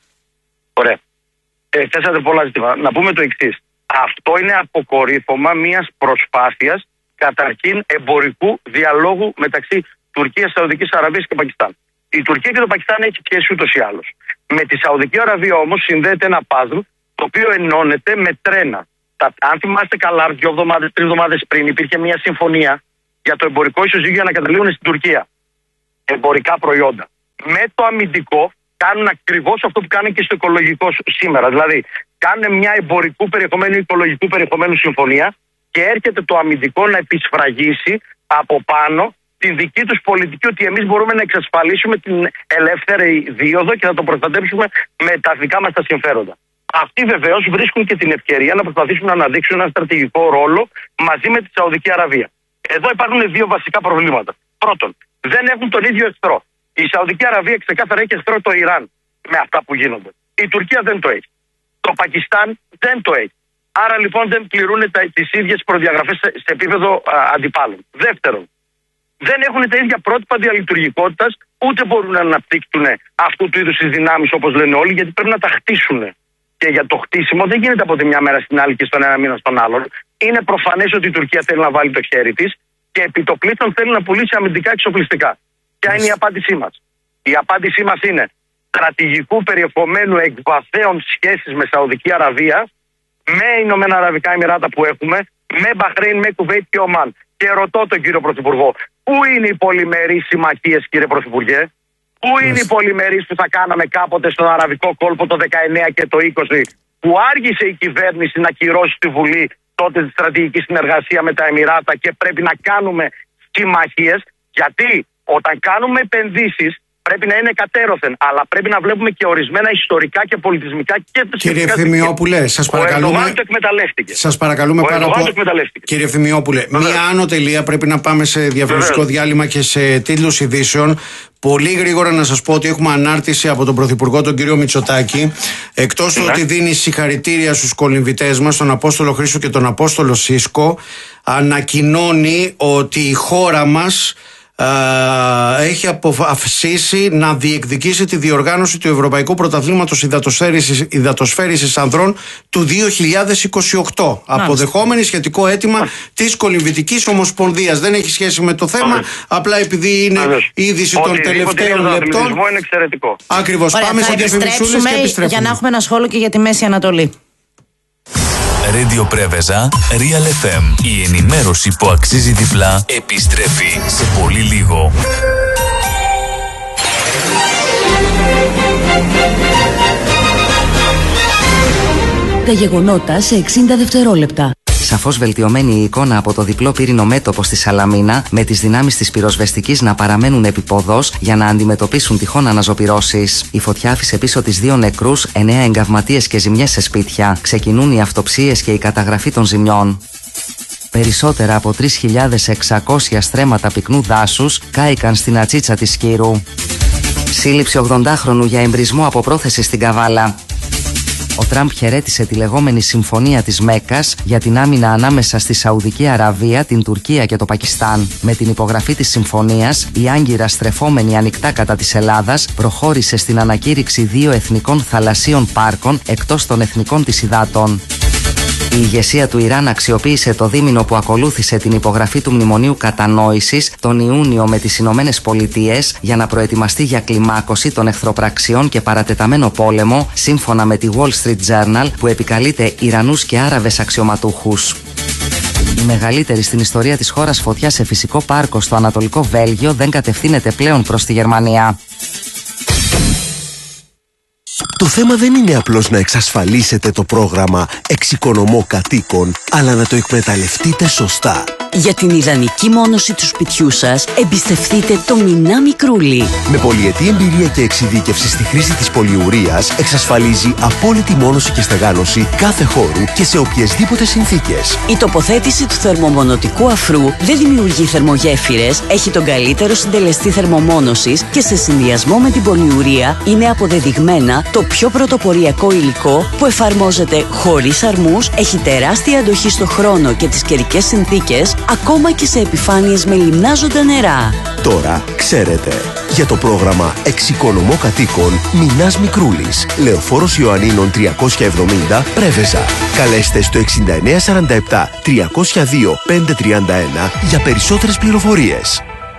[SPEAKER 3] Ωραία. Ε, θέσατε πολλά ζητήματα. Να πούμε το εξής. Αυτό είναι αποκορύφωμα μιας προσπάθειας καταρχήν εμπορικού διαλόγου μεταξύ Τουρκίας, Σαουδικής Αραβίας και Πακιστάν. Η Τουρκία και το Πακιστάν έχει σχέση ούτως ή άλλως. Με τη Σαουδική Αραβία όμως συνδέεται ένα παζλ το οποίο ενώνεται με τρένα. Τα, αν θυμάστε καλά, δύο εβδομάδες, τρεις εβδομάδες πριν υπήρχε μια συμφωνία για το εμπορικό ισοζύγιο να καταλήγουν στην Τουρκία. Εμπορικά προϊόντα. Με το αμυντικό κάνουν ακριβώς αυτό που κάνουν και στο οικολογικό σήμερα. Δηλαδή, κάνουν μια εμπορικού περιεχομένου, οικολογικού περιεχομένου συμφωνία και έρχεται το αμυντικό να επισφραγίσει από πάνω την δική τους πολιτική ότι εμείς μπορούμε να εξασφαλίσουμε την ελεύθερη δίωδο και να το προστατεύσουμε με τα δικά μας τα συμφέροντα. Αυτοί βεβαίως βρίσκουν και την ευκαιρία να προσπαθήσουν να αναδείξουν ένα στρατηγικό ρόλο μαζί με τη Σαουδική Αραβία. Εδώ υπάρχουν δύο βασικά προβλήματα. Πρώτον, δεν έχουν τον ίδιο εχθρό. Η Σαουδική Αραβία ξεκάθαρα έχει εχθρό το Ιράν με αυτά που γίνονται. Η Τουρκία δεν το έχει. Το Πακιστάν δεν το έχει. Άρα λοιπόν δεν πληρούν τις ίδιες προδιαγραφές σε, σε επίπεδο α, αντιπάλων. Δεύτερον, δεν έχουν τα ίδια πρότυπα διαλειτουργικότητας, ούτε μπορούν να αναπτύξουν αυτού του είδους τις δυνάμεις όπως λένε όλοι, γιατί πρέπει να τα χτίσουν. Και για το χτίσιμο δεν γίνεται από τη μια μέρα στην άλλη και στον ένα μήνα στον άλλον. Είναι προφανές ότι η Τουρκία θέλει να βάλει το χέρι της και επί το πλήθον θέλει να πουλήσει αμυντικά εξοπλιστικά. Ποια είναι η απάντησή μας? Η απάντησή μας είναι στρατηγικού περιεχομένου εκβαθέων σχέσεις με Σαουδική Αραβία, με Ηνωμένα Αραβικά Εμιράτα που έχουμε, με Μπαχρέιν, με Κουβέιτ και Ομάν. Και ρωτώ τον κύριο Πρωθυπουργό, πού είναι οι πολυμερείς συμμαχίες, κύριε Πρωθυπουργέ? Πού είναι οι πολυμερείς που θα κάναμε κάποτε στον Αραβικό κόλπο το δεκαεννιά και το είκοσι, που άργησε η κυβέρνηση να κυρώσει στη Βουλή τότε τη στρατηγική συνεργασία με τα Εμιράτα και πρέπει να κάνουμε συμμαχίες? Γιατί όταν κάνουμε επενδύσεις πρέπει να είναι κατέρωθεν, αλλά πρέπει να βλέπουμε και ορισμένα ιστορικά και πολιτισμικά και τα
[SPEAKER 1] Κύριε Ευθυμιόπουλε, σας παρακαλούμε.
[SPEAKER 3] Ο το εκμεταλλεύτηκε.
[SPEAKER 1] Σας παρακαλούμε
[SPEAKER 3] ο
[SPEAKER 1] πάρα πολύ. Κύριε Ευθυμιόπουλε, μία άνω τελεία, πρέπει να πάμε σε διαφορετικό διάλειμμα και σε τίτλους ειδήσεων. Πολύ γρήγορα να σας πω ότι έχουμε ανάρτηση από τον Πρωθυπουργό, τον κύριο Μητσοτάκη. Εκτός του ότι δίνει συγχαρητήρια στους κολυμβητές μας, τον Απόστολο Χρήστο και τον Απόστολο Σίσκο, ανακοινώνει ότι η χώρα μας ε, έχει αποφασίσει να διεκδικήσει τη διοργάνωση του Ευρωπαϊκού Πρωταθλήματος Υδατοσφαίρισης, Υδατοσφαίρισης Ανδρών του δύο χιλιάδες είκοσι οκτώ, αποδεχόμενη σχετικό αίτημα της Κολυμβητικής Ομοσπονδίας. Δεν έχει σχέση με το θέμα, Άλυς. απλά επειδή είναι η είδηση των τελευταίων λεπτών.
[SPEAKER 3] Είναι εξαιρετικό.
[SPEAKER 1] Ακριβώς. Πάμε σε διαφημισούλες και επιστρέφουμε.
[SPEAKER 2] Για να έχουμε ένα σχόλιο και για τη Μέση Ανατολή.
[SPEAKER 4] Radio Πρέβεζα, Real εφ εμ. Η ενημέρωση που αξίζει διπλά επιστρέφει σε πολύ λίγο.
[SPEAKER 5] Τα γεγονότα σε εξήντα δευτερόλεπτα.
[SPEAKER 6] Σαφώς βελτιωμένη η εικόνα από το διπλό πύρινο μέτωπο στη Σαλαμίνα, με τις δυνάμεις της πυροσβεστικής να παραμένουν επίποδος για να αντιμετωπίσουν τυχόν αναζωπυρώσεις. Η φωτιά άφησε πίσω τις δύο νεκρούς, εννέα εγκαυματίες και ζημιές σε σπίτια. Ξεκινούν οι αυτοψίες και η καταγραφή των ζημιών. Περισσότερα από τρεις χιλιάδες εξακόσια στρέμματα πυκνού δάσους κάηκαν στην ατσίτσα της Σκύρου. Σύλληψη ογδοντάχρονου για εμπρισμό από πρόθεση στην Καβάλα. Ο Τραμπ χαιρέτησε τη λεγόμενη Συμφωνία της Μέκκας για την άμυνα ανάμεσα στη Σαουδική Αραβία, την Τουρκία και το Πακιστάν. Με την υπογραφή της συμφωνίας, η Άγκυρα, στρεφόμενη ανοιχτά κατά της Ελλάδας, προχώρησε στην ανακήρυξη δύο εθνικών θαλασσίων πάρκων εκτός των εθνικών της υδάτων. Η ηγεσία του Ιράν αξιοποίησε το δίμηνο που ακολούθησε την υπογραφή του Μνημονίου Κατανόησης τον Ιούνιο με τις Ηνωμένες Πολιτείες για να προετοιμαστεί για κλιμάκωση των εχθροπραξιών και παρατεταμένο πόλεμο, σύμφωνα με τη Wall Street Journal, που επικαλείται Ιρανούς και Άραβες αξιωματούχους. Η μεγαλύτερη στην ιστορία της χώρας φωτιά σε φυσικό πάρκο στο Ανατολικό Βέλγιο δεν κατευθύνεται πλέον προς τη Γερμανία.
[SPEAKER 7] Το θέμα δεν είναι απλώς να εξασφαλίσετε το πρόγραμμα Εξοικονομώ Κατοίκων, αλλά να το εκμεταλλευτείτε σωστά.
[SPEAKER 5] Για την ιδανική μόνωση του σπιτιού σας, εμπιστευτείτε το Μινά Μικρούλι.
[SPEAKER 7] Με πολυετή εμπειρία και εξειδίκευση στη χρήση της πολυουρίας, εξασφαλίζει απόλυτη μόνωση και στεγάνωση κάθε χώρου και σε οποιασδήποτε συνθήκες.
[SPEAKER 5] Η τοποθέτηση του θερμομονωτικού αφρού δεν δημιουργεί θερμογέφυρες, έχει τον καλύτερο συντελεστή θερμομόνωσης και σε συνδυασμό με την πολυουρία είναι αποδεδειγμένα το πιο πρωτοποριακό υλικό που εφαρμόζεται χωρίς αρμούς, έχει τεράστια αντοχή στο χρόνο και τις καιρικές συνθήκες, ακόμα και σε επιφάνειες με λιμνάζοντα νερά.
[SPEAKER 7] Τώρα ξέρετε. Για το πρόγραμμα Εξοικονομώ Κατοίκων, Μινάς Μικρούλης, Λεωφόρος Ιωαννίνων τριακόσια εβδομήντα, Πρέβεζα. Καλέστε στο εξήντα εννέα σαράντα επτά τριακόσια δύο πεντακόσια τριάντα ένα για περισσότερες πληροφορίες.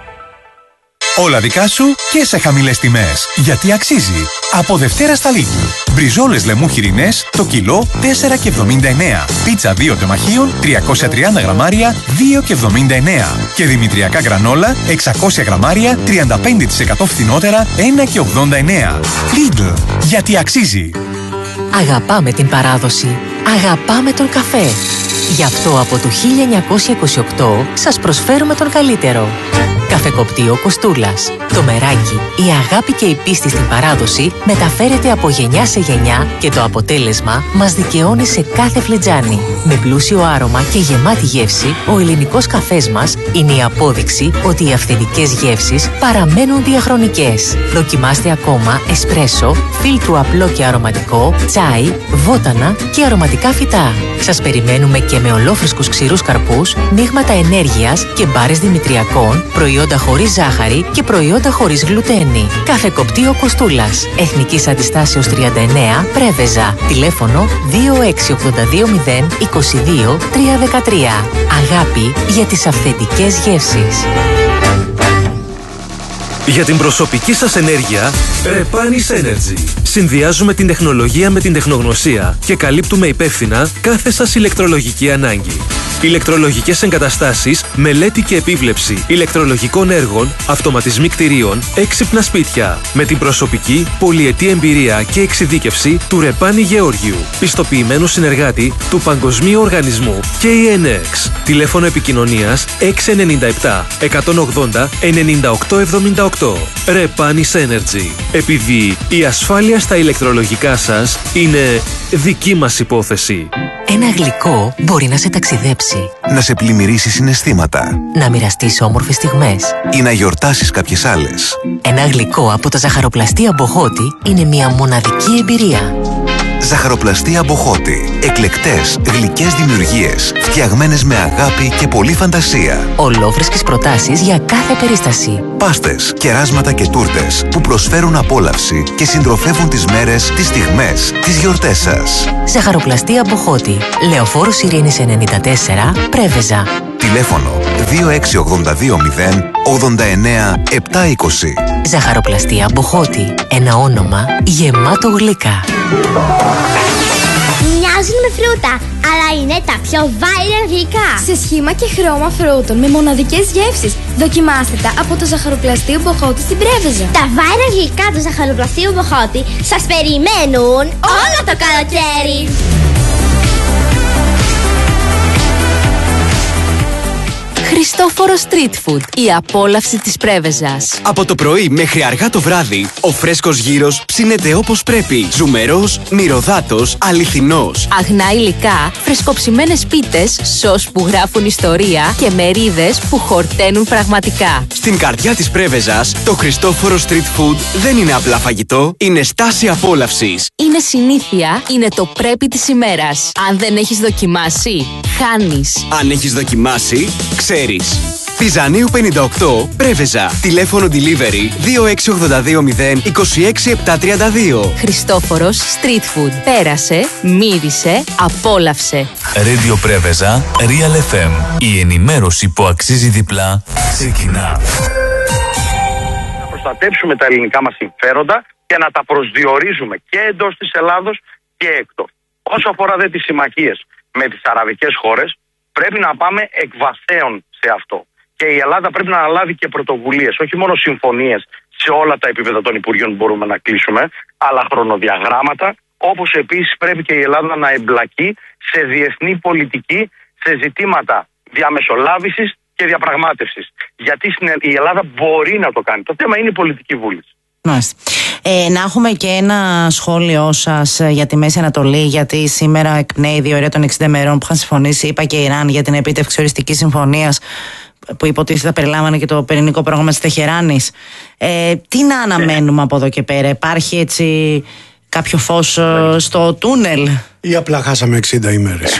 [SPEAKER 8] Όλα δικά σου και σε χαμηλές τιμές. Γιατί αξίζει. Από Δευτέρα στα Lidl. Μπριζόλες λεμού χοιρινές το κιλό τέσσερα και εβδομήντα εννέα. Πίτσα δύο τεμαχίων τριακόσια τριάντα γραμμάρια δύο και εβδομήντα εννέα. Και δημητριακά γκρανόλα εξακόσια γραμμάρια τριάντα πέντε τοις εκατό φθηνότερα ένα και ογδόντα εννέα. Lidl. Γιατί αξίζει.
[SPEAKER 9] Αγαπάμε την παράδοση. Αγαπάμε τον καφέ. Γι' αυτό από το χίλια εννιακόσια είκοσι οκτώ σας προσφέρουμε τον καλύτερο. Καφεκοπτείο Κοστούλας. Το μεράκι, η αγάπη και η πίστη στην παράδοση μεταφέρεται από γενιά σε γενιά και το αποτέλεσμα μας δικαιώνει σε κάθε φλετζάνι. Με πλούσιο άρωμα και γεμάτη γεύση, ο ελληνικός καφές μας είναι η απόδειξη ότι οι αυθεντικές γεύσεις παραμένουν διαχρονικές. Δοκιμάστε ακόμα εσπρέσο, φίλτρου απλό και αρωματικό, τσάι, βότανα και αρωματικά φυτά. Σας περιμένουμε και με ολόφρυσκους ξηρούς καρπούς, μείγματα ενέργειας και μπάρες δημητριακών, προϊόντα χωρίς ζάχαρη και προϊόντα χωρίς γλουτένη. Καφεκοπτείο Κοστούλας. Εθνικής Αντιστάσεως τριάντα εννέα, Πρέβεζα. Τηλέφωνο δύο έξι ογδόντα δύο μηδέν είκοσι δύο τριακόσια δεκατρία. Αγάπη για τις αυθεντικές γεύσεις.
[SPEAKER 10] Για την προσωπική σας ενέργεια, Repanis Energy. Συνδυάζουμε την τεχνολογία με την τεχνογνωσία και καλύπτουμε υπεύθυνα κάθε σας ηλεκτρολογική ανάγκη. Ηλεκτρολογικές εγκαταστάσεις, μελέτη και επίβλεψη ηλεκτρολογικών έργων, αυτοματισμοί κτηρίων, έξυπνα σπίτια. Με την προσωπική, πολυετή εμπειρία και εξειδίκευση του Ρεπάνη Γεώργιου, πιστοποιημένου συνεργάτη του Παγκοσμίου Οργανισμού κέι εν εξ. Τηλέφωνο επικοινωνίας έξι εννιά επτά εκατόν ογδόντα ενενήντα οκτώ εβδομήντα οκτώ. Repanis Energy. Επειδή η ασφάλεια στα ηλεκτρολογικά σας είναι δική μας υπόθεση.
[SPEAKER 9] Ένα γλυκό μπορεί να σε ταξιδέψει,
[SPEAKER 11] να σε πλημμυρίσει συναισθήματα,
[SPEAKER 9] να μοιραστείς όμορφες στιγμές
[SPEAKER 11] ή να γιορτάσεις κάποιες άλλες.
[SPEAKER 9] Ένα γλυκό από τα ζαχαροπλαστεία Μπογότη είναι μια μοναδική εμπειρία.
[SPEAKER 11] Ζαχαροπλαστεία Μποχώτη. Εκλεκτές, γλυκές δημιουργίες, φτιαγμένες με αγάπη και πολλή φαντασία.
[SPEAKER 9] Ολόφρυσκες προτάσεις για κάθε περίσταση.
[SPEAKER 11] Πάστες, κεράσματα και τούρτες που προσφέρουν απόλαυση και συντροφεύουν τις μέρες, τις στιγμές, τις γιορτές σας.
[SPEAKER 9] Ζαχαροπλαστεία Μποχώτη. Λεωφόρος Ειρήνης ενενήντα τέσσερα, Πρέβεζα.
[SPEAKER 11] Τηλέφωνο δύο έξι ογδόντα δύο μηδέν ογδόντα εννέα επτακόσια είκοσι.
[SPEAKER 9] Ζαχαροπλαστεία Μποχώτη. Ένα όνομα γεμάτο γλυκά.
[SPEAKER 12] Μοιάζουν με φρούτα, αλλά είναι τα πιο viral γλυκά. Σε σχήμα και χρώμα φρούτων με μοναδικές γεύσεις. Δοκιμάστε τα από το Ζαχαροπλαστείο Μποχώτη στην Πρέβεζα. Τα viral γλυκά του Ζαχαροπλαστείου Μποχώτη σας περιμένουν όλο το καλοκαίρι.
[SPEAKER 13] Χριστόφορο Street Food. Η απόλαυση της Πρέβεζας.
[SPEAKER 14] Από το πρωί μέχρι αργά το βράδυ, ο φρέσκος γύρος ψήνεται όπως πρέπει. Ζουμερός, μυρωδάτος, αληθινός.
[SPEAKER 13] Αγνά υλικά, φρεσκοψημένες πίτες, σως που γράφουν ιστορία και μερίδες που χορταίνουν πραγματικά.
[SPEAKER 14] Στην καρδιά της Πρέβεζας, το Χριστόφορο Street Food δεν είναι απλά φαγητό, είναι στάση απόλαυσης.
[SPEAKER 13] Είναι συνήθεια, είναι το πρέπει της ημέρας. Αν δεν έχεις δοκιμάσει, χάνεις.
[SPEAKER 14] Αν έχεις δοκιμάσει, ξέρεις. Πιζανίου πενήντα οκτώ, Πρέβεζα. Τηλέφωνο delivery δύο έξι ογδόντα δύο μηδέν είκοσι έξι επτακόσια τριάντα δύο.
[SPEAKER 13] Χριστόφορος Street Food. Πέρασε, μύρισε, απόλαυσε.
[SPEAKER 4] Radio Πρέβεζα, Real εφ εμ. Η ενημέρωση που αξίζει διπλά ξεκινά.
[SPEAKER 3] Να προστατεύσουμε τα ελληνικά μας συμφέροντα και να τα προσδιορίζουμε και εντός της Ελλάδος και εκτός. Όσο αφορά δε τις συμμαχίες με τις αραβικές χώρες, πρέπει να πάμε εκ βαθέων σε αυτό. Και η Ελλάδα πρέπει να αναλάβει και πρωτοβουλίες, όχι μόνο συμφωνίες σε όλα τα επίπεδα των Υπουργείων που μπορούμε να κλείσουμε, αλλά χρονοδιαγράμματα, όπως επίσης πρέπει και η Ελλάδα να εμπλακεί σε διεθνή πολιτική, σε ζητήματα διαμεσολάβησης και διαπραγμάτευσης. Γιατί η Ελλάδα μπορεί να το κάνει. Το θέμα είναι η πολιτική βούληση.
[SPEAKER 2] Ε, να έχουμε και ένα σχόλιο σας για τη Μέση Ανατολή, γιατί σήμερα εκπνέει η διορία των εξήντα ημερών που είχαν συμφωνήσει, είπα και η Ιράν, για την επίτευξη οριστικής συμφωνίας που υποτίθεται θα περιλάμβανε και το πυρηνικό πρόγραμμα της Τεχεράνης. Ε, τι να αναμένουμε από εδώ και πέρα, υπάρχει έτσι κάποιο φως ε, στο τούνελ,
[SPEAKER 1] ή απλά χάσαμε εξήντα ημέρες?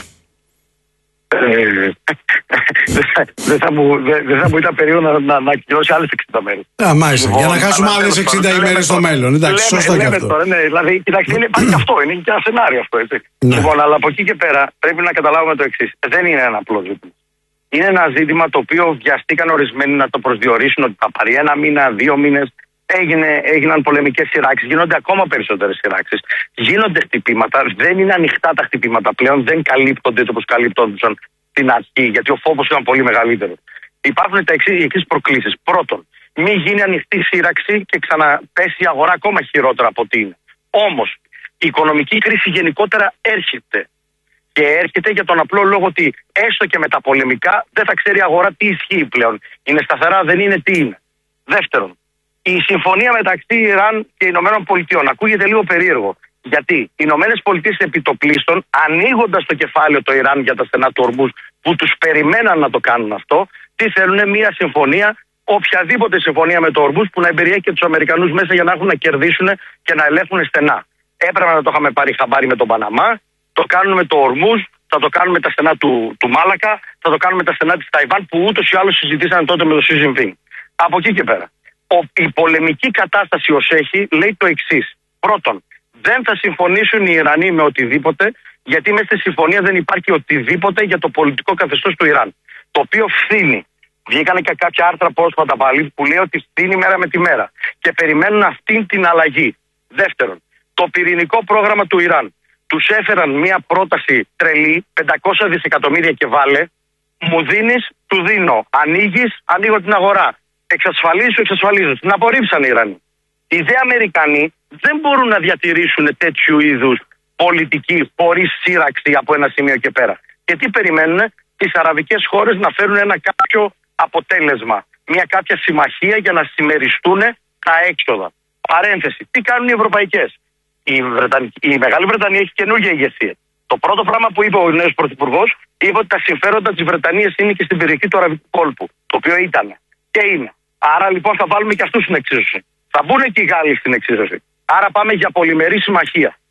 [SPEAKER 3] Δεν θα μου δε ήταν περίοδο να, να, να ακυρώσει άλλες εξήντα μέρες.
[SPEAKER 1] Α, μάλιστα. Για να χάσουμε άλλες εξήντα ημέρες στο μέλλον. Εντάξει, σωστό και αυτό.
[SPEAKER 3] Τώρα, ναι, δηλαδή, κοιτάξτε, υπάρχει και αυτό, είναι και ένα σενάριο αυτό. Έτσι.
[SPEAKER 1] Ναι.
[SPEAKER 3] Λοιπόν, αλλά από εκεί και πέρα πρέπει να καταλάβουμε το εξής. Δεν είναι ένα απλό ζήτημα. Είναι ένα ζήτημα το οποίο βιαστήκαν ορισμένοι να το προσδιορίσουν ότι θα πάρει ένα μήνα, δύο μήνες. Έγινε, έγιναν πολεμικές σειράξεις, γίνονται ακόμα περισσότερες σειράξεις. Γίνονται χτυπήματα, δεν είναι ανοιχτά τα χτυπήματα πλέον, δεν καλύπτονται όπως καλύπτονταν στην αρχή, γιατί ο φόβος ήταν πολύ μεγαλύτερο. Υπάρχουν τα εξής προκλήσεις. Πρώτον, μην γίνει ανοιχτή σύραξη και ξαναπέσει η αγορά ακόμα χειρότερα από ό,τι είναι. Όμως, η οικονομική κρίση γενικότερα έρχεται. Και έρχεται για τον απλό λόγο ότι έστω και με τα πολεμικά δεν θα ξέρει η αγορά τι ισχύει πλέον. Είναι σταθερά, δεν είναι τι είναι. Δεύτερον, η συμφωνία μεταξύ Ιράν και Ηνωμένων Πολιτειών ακούγεται λίγο περίεργο. Γιατί οι Ηνωμένες Πολιτείες επιτοπλίστων, ανοίγοντας το κεφάλαιο το Ιράν για τα στενά του Ορμούζ, που τους περιμέναν να το κάνουν αυτό, τι θέλουν? Μια συμφωνία, οποιαδήποτε συμφωνία με το Ορμούζ που να εμπεριέχει και τους Αμερικανούς μέσα για να έχουν να κερδίσουν και να ελέγχουν στενά. Έπρεπε να το είχαμε πάρει χαμπάρι με τον Παναμά, το κάνουν με το Ορμούζ, θα το κάνουμε τα στενά του, του Μάλακα, θα το κάνουμε τα στενά της Ταϊβάν, που ούτως ή άλλως συζητήσαν τότε με τον Σι Τζινπίνγκ. Από εκεί και πέρα. Ο, η πολεμική κατάσταση ως έχει λέει το εξής. Πρώτον, δεν θα συμφωνήσουν οι Ιρανοί με οτιδήποτε, γιατί μέσα στη συμφωνία δεν υπάρχει οτιδήποτε για το πολιτικό καθεστώς του Ιράν. Το οποίο φθήνει. Βγήκανε και κάποια άρθρα πρόσφατα πάλι που λέει ότι φθήνει μέρα με τη μέρα. Και περιμένουν αυτήν την αλλαγή. Δεύτερον, το πυρηνικό πρόγραμμα του Ιράν. Τους έφεραν μια πρόταση τρελή, πεντακόσια δισεκατομμύρια και βάλε. Μου δίνεις, του δίνω. Ανοίγεις, ανοίγω την αγορά. Εξασφαλίζω, εξασφαλίζω. Την απορρίψαν οι Ιρανοί. Οι δε Αμερικανοί δεν μπορούν να διατηρήσουν τέτοιου είδους πολιτική χωρίς σύραξη από ένα σημείο και πέρα. Και τι περιμένουν? Τις αραβικές χώρες να φέρουν ένα κάποιο αποτέλεσμα. Μια κάποια συμμαχία για να συμμεριστούν τα έξοδα. Παρένθεση. Τι κάνουν οι ευρωπαϊκές? Η, η Μεγάλη Βρετανία έχει καινούργια ηγεσία. Το πρώτο πράγμα που είπε ο νέος πρωθυπουργός, είπε ότι τα συμφέροντα της Βρετανίας είναι και στην περιοχή του Αραβικού κόλπου. Το οποίο ήταν. Και είναι. Άρα λοιπόν θα βάλουμε και αυτούς στην εξίσωση. Θα μπουν και οι Γάλλοι στην εξίσωση. Άρα πάμε για πολυμερή συμμαχία.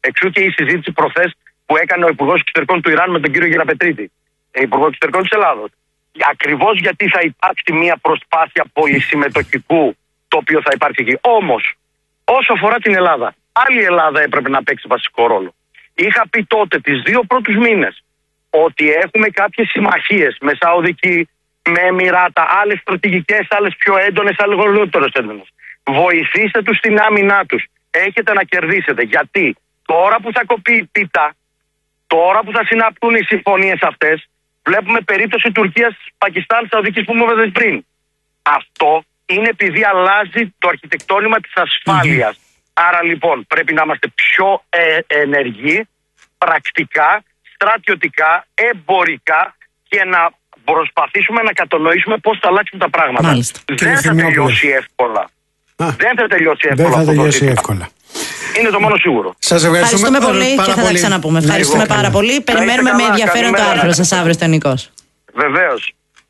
[SPEAKER 3] Εξού και η συζήτηση προχθές που έκανε ο Υπουργός Εξωτερικών του Ιράν με τον κύριο Γεραπετρίτη, Υπουργό Εξωτερικών της Ελλάδος. Ακριβώς γιατί θα υπάρξει μια προσπάθεια πολυσυμμετοχικού, το οποίο θα υπάρξει εκεί. Όμως, όσο αφορά την Ελλάδα, άλλη Ελλάδα έπρεπε να παίξει βασικό ρόλο. Είχα πει τότε, τις δύο πρώτους μήνες, ότι έχουμε κάποιες συμμαχίες με Σαουδική, με Εμιράτα, άλλες στρατηγικές, άλλες πιο έντονες, άλλες λιγότερες έντονες. Βοηθήστε τους στην άμυνά τους. Έχετε να κερδίσετε. Γιατί τώρα που θα κοπεί η πίτα, τώρα που θα συνάπτουν οι συμφωνίες αυτές, βλέπουμε περίπτωση Τουρκίας, Πακιστάν, Σαουδικής που μου είπατε πριν. Αυτό είναι επειδή αλλάζει το αρχιτεκτόνημα της ασφάλειας. Mm-hmm. Άρα λοιπόν πρέπει να είμαστε πιο ε, ενεργοί, πρακτικά, στρατιωτικά, εμπορικά και να προσπαθήσουμε να κατανοήσουμε πώς θα αλλάξουν τα πράγματα.
[SPEAKER 1] Μάλιστα.
[SPEAKER 3] Δεν θα τελειώσει εύκολα. Α, δεν θα τελειώσει εύκολα.
[SPEAKER 1] Δεν θα τελειώσει
[SPEAKER 3] αυτό
[SPEAKER 1] εύκολα.
[SPEAKER 3] Είναι το μόνο σίγουρο.
[SPEAKER 1] Σας ευχαριστούμε,
[SPEAKER 2] ευχαριστούμε πολύ
[SPEAKER 1] πάρα
[SPEAKER 2] και θα
[SPEAKER 1] πολύ.
[SPEAKER 2] τα ξαναπούμε. Ευχαριστούμε
[SPEAKER 1] Εγώ,
[SPEAKER 2] πάρα πολύ. Περιμένουμε
[SPEAKER 3] καλά,
[SPEAKER 2] με ενδιαφέρον το άρθρο σας αύριο στο Νικός.
[SPEAKER 3] Βεβαίως.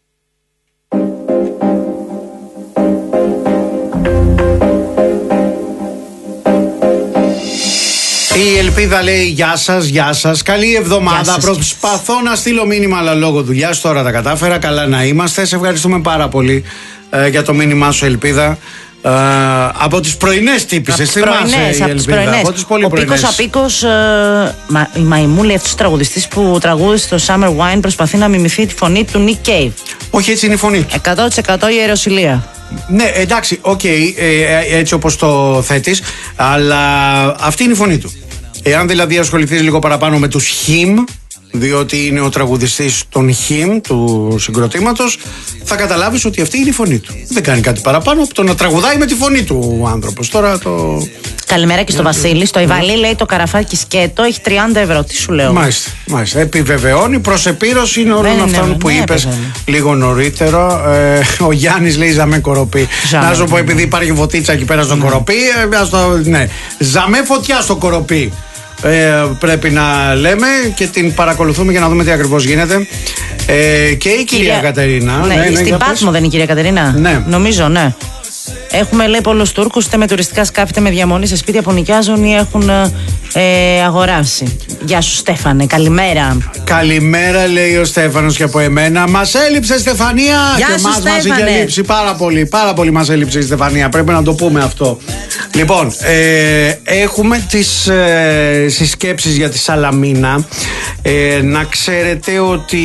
[SPEAKER 1] Η Ελπίδα λέει γεια σας, γεια σας. Καλή εβδομάδα.
[SPEAKER 2] Σας.
[SPEAKER 1] Προσπαθώ να στείλω μήνυμα, αλλά λόγω δουλειάς τώρα τα κατάφερα. Καλά να είμαστε. Σε ευχαριστούμε πάρα πολύ ε, για το μήνυμά σου, Ελπίδα. Ε, από τις πρωινές τύπησες.
[SPEAKER 2] Πρωινές, από τις πρωινές.
[SPEAKER 1] Από τις πολύ
[SPEAKER 2] Ο Πίκος Απίκος, ε, μα, η Μαϊμού λέει αυτός ο τραγουδιστής που τραγούδισε στο Summer Wine προσπαθεί να μιμηθεί τη φωνή του Nick Cave.
[SPEAKER 1] Όχι, έτσι είναι η φωνή του.
[SPEAKER 2] εκατό τοις εκατό ιεροσυλία.
[SPEAKER 1] Ναι, εντάξει, οκ, okay, ε, έτσι όπως το θέτεις, αλλά αυτή είναι η φωνή του. Εάν δηλαδή ασχοληθείς λίγο παραπάνω με τους Him, διότι είναι ο τραγουδιστής των Him, του συγκροτήματος, θα καταλάβεις ότι αυτή είναι η φωνή του. Δεν κάνει κάτι παραπάνω από το να τραγουδάει με τη φωνή του ο άνθρωπος. Τώρα το...
[SPEAKER 2] Καλημέρα και στο yeah. Βασίλη. Στο Ιβαλί λέει το καραφάκι σκέτο έχει τριάντα ευρώ. Τι σου λέω.
[SPEAKER 1] Μάλιστα, μάλιστα. Επιβεβαιώνει, προς επίρρωση είναι όλων ναι, αυτών ναι, που ναι, είπες ναι, λίγο νωρίτερο. Ε, ο Γιάννης λέει Ζαμέ Κοροπή. Ζαμέ, να σου πω, επειδή υπάρχει φωτίτσα εκεί πέρα στο ναι. Κοροπή, ε, το, ναι. Ζαμέ φωτιά στο Κοροπή. Ε, πρέπει να λέμε και την παρακολουθούμε για να δούμε τι ακριβώς γίνεται. Ε, και η κυρία, κυρία Κατερίνα.
[SPEAKER 2] Ναι, ναι, στην ναι, Πάτμο δεν είναι η κυρία Κατερίνα.
[SPEAKER 1] Ναι.
[SPEAKER 2] Νομίζω, ναι. Έχουμε λέει πολλούς Τούρκους είτε με τουριστικά σκάφη είτε με διαμονή σε σπίτια που νοικιάζουν ή έχουν ε, αγοράσει. Γεια σου Στέφανε, καλημέρα.
[SPEAKER 1] Καλημέρα λέει ο Στέφανος και από εμένα. Μας έλειψε Στεφανία.
[SPEAKER 2] Γεια
[SPEAKER 1] και
[SPEAKER 2] σου,
[SPEAKER 1] μας, μας είχε λείψει πάρα πολύ. Πάρα πολύ μας έλειψε η Στεφανία. Πρέπει να το πούμε αυτό. Λοιπόν, ε, έχουμε τις ε, συσκέψεις για τη Σαλαμίνα. Ε, να ξέρετε ότι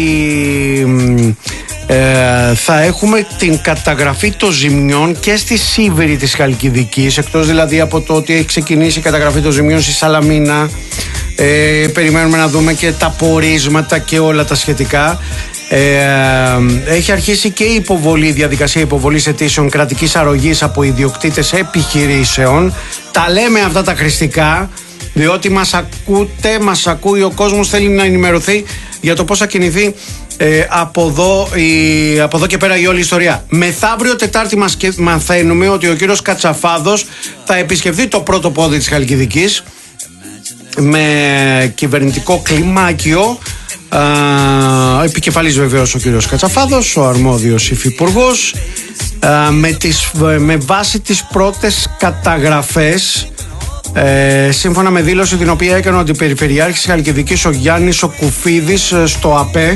[SPEAKER 1] ε, θα έχουμε την καταγραφή των ζημιών και στη Σίβηρη της Χαλκιδικής, εκτός δηλαδή από το ότι έχει ξεκινήσει η καταγραφή των ζημιών στη Σαλαμίνα. Ε, περιμένουμε να δούμε και τα πορίσματα και όλα τα σχετικά. Ε, έχει αρχίσει και η υποβολή, η διαδικασία υποβολής αιτήσεων κρατικής αρρωγής από ιδιοκτήτες επιχειρήσεων. Τα λέμε αυτά τα χρηστικά, διότι μας ακούτε, μας ακούει ο κόσμος, θέλει να ενημερωθεί για το πώς θα κινηθεί ε, από, εδώ, η, από εδώ και πέρα η όλη ιστορία. Μεθαύριο Τετάρτη μας και μαθαίνουμε ότι ο κύριος Κατσαφάδος θα επισκεφθεί το πρώτο πόδι της Χαλκιδικής με κυβερνητικό κλιμάκιο. Α, επικεφαλής βεβαίως ο κύριος Κατσαφάδος, ο αρμόδιος υφυπουργός, α, με, τις, με βάση τις πρώτες καταγραφές, ε, σύμφωνα με δήλωση την οποία έκανε ο Αντιπεριφερειάρχης Χαλκιδικής ο Γιάννης ο Κουφίδης στο ΑΠΕ,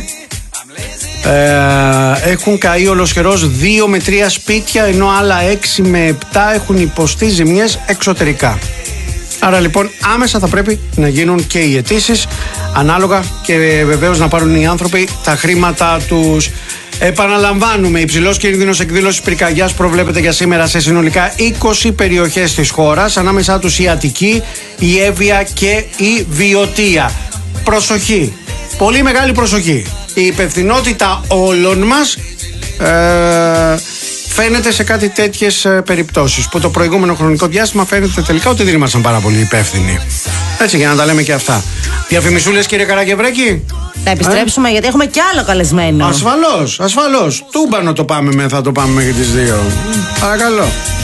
[SPEAKER 1] ε, έχουν καεί ολοσχερός δύο με τρία σπίτια, ενώ άλλα έξι με επτά έχουν υποστεί ζημιές εξωτερικά. Άρα λοιπόν άμεσα θα πρέπει να γίνουν και οι αιτήσεις, ανάλογα, και βεβαίως να πάρουν οι άνθρωποι τα χρήματα τους. Επαναλαμβάνουμε, υψηλός κίνδυνος εκδήλωσης πυρκαγιάς προβλέπεται για σήμερα σε συνολικά είκοσι περιοχές της χώρας, ανάμεσά τους η Αττική, η Εύβοια και η Βιωτία. Προσοχή, πολύ μεγάλη προσοχή. Η υπευθυνότητα όλων μας ε, φαίνεται σε κάτι τέτοιες ε, περιπτώσεις, που το προηγούμενο χρονικό διάστημα φαίνεται τελικά ότι δεν ήμασταν πάρα πολύ υπεύθυνοι. Έτσι, για να τα λέμε και αυτά. Διαφημισούλες, κύριε Καραγευρέκη.
[SPEAKER 2] Θα επιστρέψουμε ε? γιατί έχουμε κι άλλο καλεσμένο.
[SPEAKER 1] Ασφαλώς, ασφαλώς. Τούμπανο το πάμε με, θα το πάμε μέχρι τις δύο. Παρακαλώ.